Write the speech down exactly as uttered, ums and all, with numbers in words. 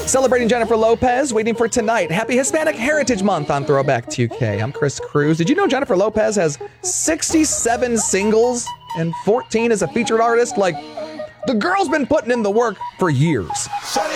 Celebrating Jennifer Lopez, waiting for tonight. Happy Hispanic Heritage Month on Throwback two K. I'm Chris Cruz. Did you know Jennifer Lopez has sixty-seven singles and fourteen as a featured artist? Like, the girl's been putting in the work for years.